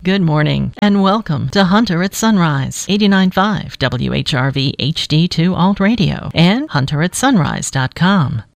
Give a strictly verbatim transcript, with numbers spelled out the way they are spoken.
Good morning, and welcome to Hunter at Sunrise, eighty-nine point five W H R V H D two Alt Radio, and hunter at sunrise dot com.